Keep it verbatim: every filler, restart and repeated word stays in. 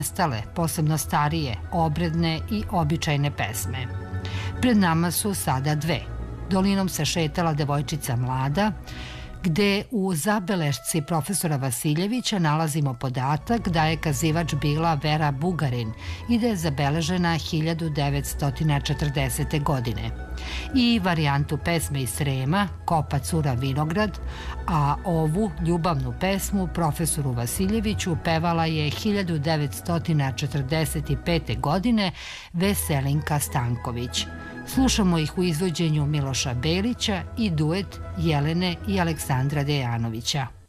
nestale, posebno starije, obredne i običajne pesme. Pred nama su sada dve. Dolinom se šetala devojčica mlada, gde u zabelešci profesora Vasiljevića nalazimo podatak da je kazivač bila Vera Bugarin i da je zabeležena hiljadu devetsto četrdesete. godine. I varijantu pesme iz Srema, Kopa cura vinograd, a ovu ljubavnu pesmu profesoru Vasiljeviću pevala je hiljadu devetsto četrdeset pete. godine Veselinka Stanković. Slušamo ih u izvođenju Miloša Belića i duet Jelene i Aleksandra Dejanovića.